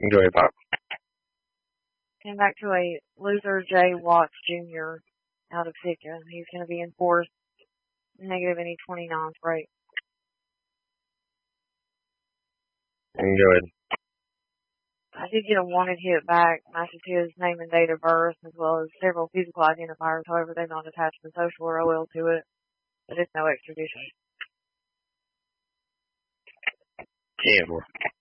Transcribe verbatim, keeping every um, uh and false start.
Go ahead, Pop. Came back to a loser Jay Watts Junior out of Sitka. He's going to be enforced negative any twenty-ninth rate. Go ahead. I did get a wanted hit back, matches his name and date of birth, as well as several physical identifiers. However, they've not attached the social or O L to it, but it's no extradition. ten four.